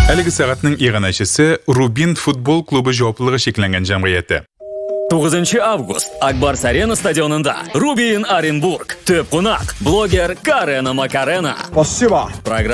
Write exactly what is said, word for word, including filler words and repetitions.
Әлеге сағатның иғанашысы Рубин футбол клубы жауаплылығы шекленген jamg'iyati. to'qqizinchi avgust Akbars Arena stadionida Rubin Оренбург. Төп қонақ блогер Карена Макарена. Спасибо.